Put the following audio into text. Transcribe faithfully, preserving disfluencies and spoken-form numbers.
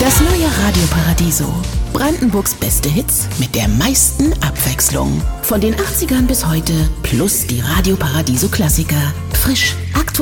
Das neue Radio Paradiso. Brandenburgs beste Hits mit der meisten Abwechslung. Von den achtzigern bis heute plus die Radio Paradiso Klassiker. Frisch, aktuell.